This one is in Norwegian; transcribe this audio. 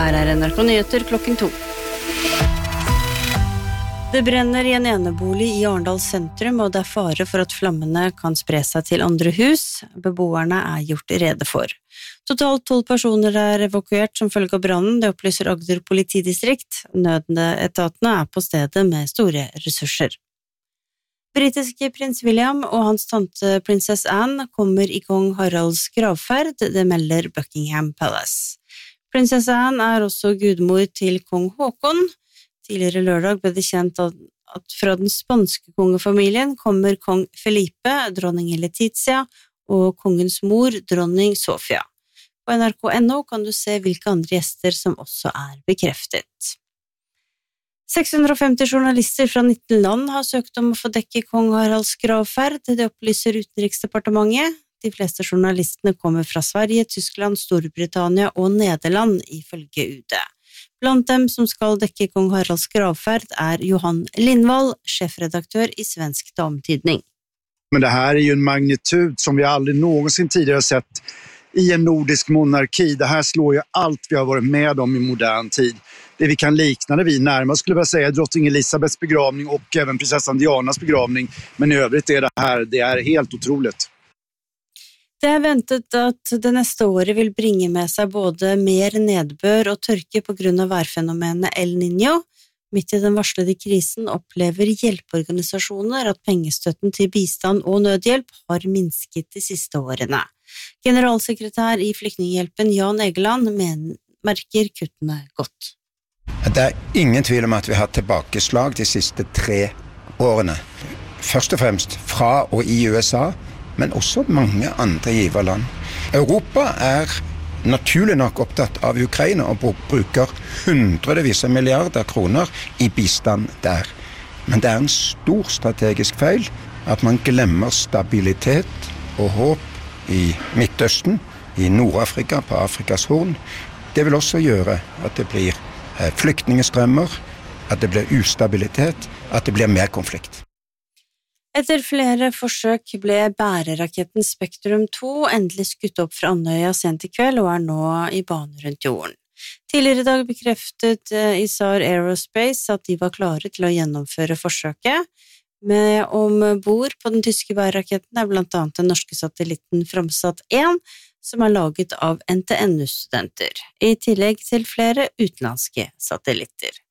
Her NRK Nyheter klokken 2. Det brenner I en enebolig I Arendal sentrum, og det fare for at flammene kan spre seg til andre hus. Beboerne gjort rede for. Totalt 12 personer evakuert som følge av brannen, det opplyser Agder politidistrikt. Nødetatene på stedet med store ressurser. Britiske prins William og hans tante prinsesse Anne kommer I kong Haralds gravferd, det melder Buckingham Palace. Prinsesse Anne også gudmor til kong Håkon. Tidligere lørdag ble det kjent at fra den spanske kongefamilien kommer kong Felipe, dronning Letizia og kongens mor, dronning Sofia. På NRK.no kan du se hvilke andre gjester som også bekreftet. 650 journalister fra 19 land har søkt om å få dekke kong Haralds gravferd, det opplyser Utenriksdepartementet. De fleste journalistene kommer fra Sverige, Tyskland, Storbritannia og Nederland ifølge UD. Blant dem som skal dekke kong Haralds gravferd Johan Lindvall, sjefredaktør I Svensk Damtidning. Men det här ju en magnitud som vi aldrig någonsin tidigare sett I en nordisk monarki. Det här slår ju allt vi har varit med om I modern tid. Det vi kan likna det vid närmast skulle jag säga drottning Elisabeths begravning och även prinsessan Dianas begravning. Men I övrigt det helt otroligt. Det ventet at det neste året vil bringe med seg både mer nedbør og tørke på grunn av værfenomenet El Niño. Midt I den varslede krisen opplever hjelpeorganisasjoner at pengestøtten til bistand og nødhjelp har minsket de siste årene. Generalsekretær I Flyktninghjelpen Jan Egeland merker kuttene godt. Det ingen tvil om at vi har tilbakeslag de siste 3 årene. Først og fremst fra og I USA, men også mange andre giverland. Europa naturlig nok opptatt av Ukraina og bruker hundrevis av milliarder kroner I bistand der. Men det en stor strategisk feil at man glemmer stabilitet og håp I Midtøsten, I Nord-Afrika, på Afrikas horn. Det vil også gjøre at det blir flyktningestrømmer, at det blir ustabilitet, at det blir mer konflikt. Etter flere forsøk ble bæreraketten Spektrum 2 endelig skutt opp fra Andøya sent I kveld og nå I bane rundt jorden. Tidligere I dag bekreftet Isar Aerospace at de var klare til å gjennomføre forsøket, med ombord på den tyske bæreraketten blant annet den norske satellitten Framsat 1, som laget av NTNU-studenter, I tillegg til flere utenlandske satellitter.